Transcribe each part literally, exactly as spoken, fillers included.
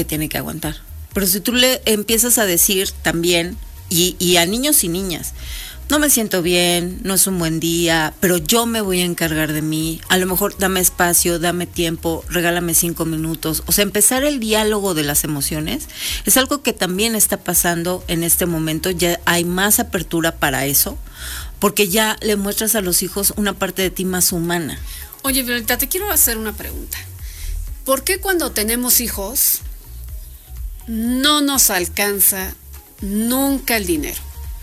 que tiene que aguantar. Pero si tú le empiezas a decir también, y, y a niños y niñas, no me siento bien, no es un buen día, pero yo me voy a encargar de mí, a lo mejor dame espacio, dame tiempo, regálame cinco minutos, o sea, empezar el diálogo de las emociones es algo que también está pasando en este momento, ya hay más apertura para eso, porque ya le muestras a los hijos una parte de ti más humana. Oye, Violeta, te quiero hacer una pregunta. ¿Por qué cuando tenemos hijos no nos alcanza nunca el dinero?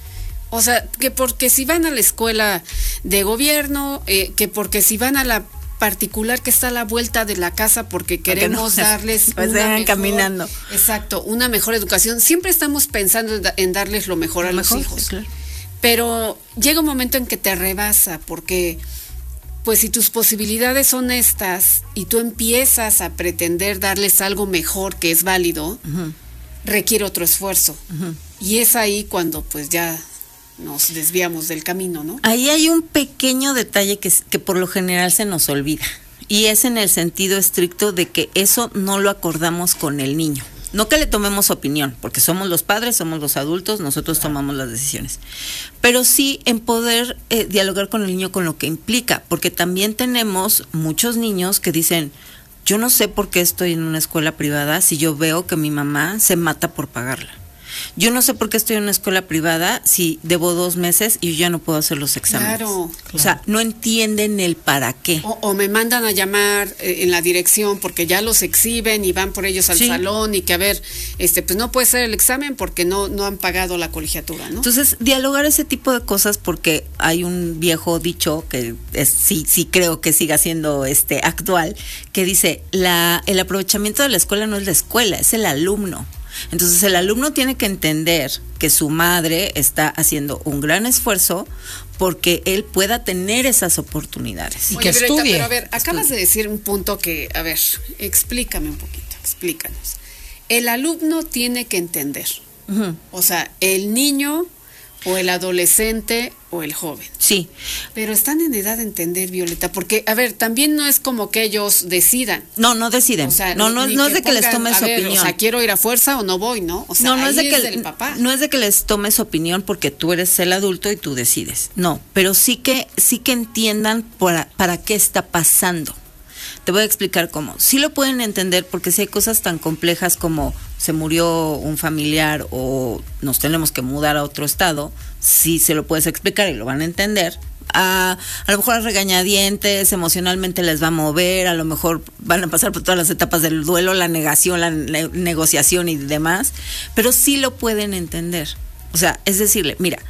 O sea, que porque si van a la escuela de gobierno, eh, que porque si van a la particular que está a la vuelta de la casa porque queremos no, darles pues una mejor, caminando. Exacto, una mejor educación. Siempre estamos pensando en, da, en darles lo mejor a lo los mejor, hijos. Sí, claro. Pero llega un momento en que te rebasa porque pues si tus posibilidades son estas y tú empiezas a pretender darles algo mejor que es válido, uh-huh. requiere otro esfuerzo. Uh-huh. Y es ahí cuando pues ya nos desviamos del camino, ¿no? Ahí hay un pequeño detalle que, que por lo general se nos olvida. Y es en el sentido estricto de que eso no lo acordamos con el niño. No que le tomemos opinión, porque somos los padres, somos los adultos, nosotros tomamos las decisiones. Pero sí en poder eh, dialogar con el niño con lo que implica, porque también tenemos muchos niños que dicen, yo no sé por qué estoy en una escuela privada si yo veo que mi mamá se mata por pagarla. Yo no sé por qué estoy en una escuela privada si debo dos meses y yo ya no puedo hacer los exámenes. Claro, claro. O sea, no entienden el para qué. O, o me mandan a llamar eh, en la dirección porque ya los exhiben y van por ellos al sí. salón y que a ver, este, pues no puede ser el examen porque no, no han pagado la colegiatura, ¿no? Entonces, dialogar ese tipo de cosas porque hay un viejo dicho que es, sí, sí creo que siga siendo este actual, que dice, la, el aprovechamiento de la escuela no es la escuela, es el alumno. Entonces el alumno tiene que entender que su madre está haciendo un gran esfuerzo porque él pueda tener esas oportunidades. Y Oye, que Violeta, estudie. Pero a ver, acabas estudie. de decir un punto que, a ver, explícame un poquito, explícanos. El alumno tiene que entender. Uh-huh. O sea, el niño o el adolescente o el joven. Sí. Pero están en edad de entender, Violeta, porque, a ver, también no es como que ellos decidan. No, no deciden. O sea, no, no, no es de que pongan, les tomes su ver, opinión. O sea, quiero ir a fuerza o no voy, ¿no? O sea, no, no ahí es de que es del papá. No es de que les tomes opinión porque tú eres el adulto y tú decides. No, pero sí que, sí que entiendan para, para qué está pasando. Te voy a explicar cómo. Sí lo pueden entender porque si hay cosas tan complejas como se murió un familiar o nos tenemos que mudar a otro estado, sí se lo puedes explicar y lo van a entender. A, a lo mejor a regañadientes, emocionalmente les va a mover, a lo mejor van a pasar por todas las etapas del duelo, la negación, la ne- negociación y demás, pero sí lo pueden entender. O sea, es decirle, mira,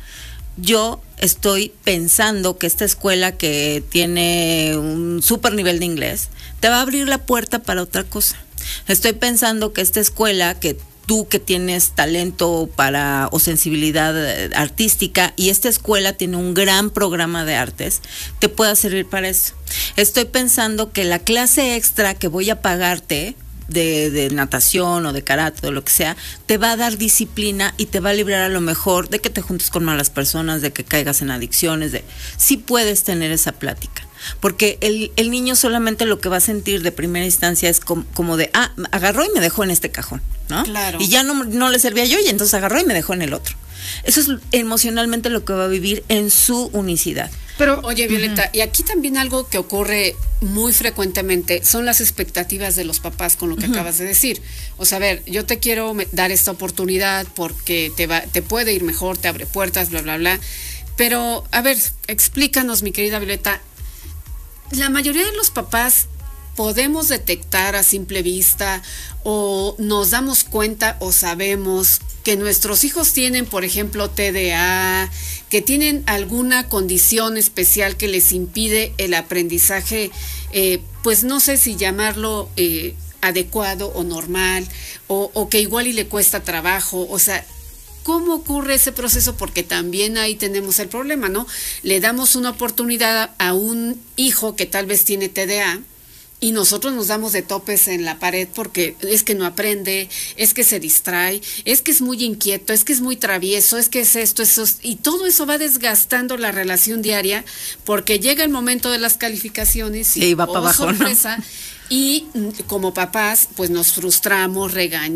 yo estoy pensando que esta escuela que tiene un súper nivel de inglés te va a abrir la puerta para otra cosa. Estoy pensando que esta escuela que tú que tienes talento para o sensibilidad artística y esta escuela tiene un gran programa de artes, te pueda servir para eso. Estoy pensando que la clase extra que voy a pagarte De, de natación o de karate o lo que sea, te va a dar disciplina y te va a librar a lo mejor de que te juntes con malas personas, de que caigas en adicciones, de sí puedes tener esa plática. Porque el, el niño solamente lo que va a sentir de primera instancia es como, como de, ah, agarró y me dejó en este cajón, ¿no? Claro. Y ya no, no le servía yo y entonces agarró y me dejó en el otro. Eso es emocionalmente lo que va a vivir en su unicidad. Pero, oye, Violeta, uh-huh. y aquí también algo que ocurre muy frecuentemente son las expectativas de los papás con lo que uh-huh. acabas de decir. O sea, a ver, yo te quiero dar esta oportunidad porque te va, te puede ir mejor, te abre puertas, bla, bla, bla. Pero, a ver, explícanos, mi querida Violeta, la mayoría de los papás podemos detectar a simple vista o nos damos cuenta o sabemos que nuestros hijos tienen, por ejemplo, T D A, que tienen alguna condición especial que les impide el aprendizaje, eh, pues no sé si llamarlo eh, adecuado o normal, o, o que igual y le cuesta trabajo, o sea, ¿cómo ocurre ese proceso? Porque también ahí tenemos el problema, ¿no? Le damos una oportunidad a un hijo que tal vez tiene T D A, y nosotros nos damos de topes en la pared porque es que no aprende, es que se distrae, es que es muy inquieto, es que es muy travieso, es que es esto, eso, y todo eso va desgastando la relación diaria porque llega el momento de las calificaciones y, y va para abajo, sorpresa, ¿no? Y como papás, pues nos frustramos, regañamos.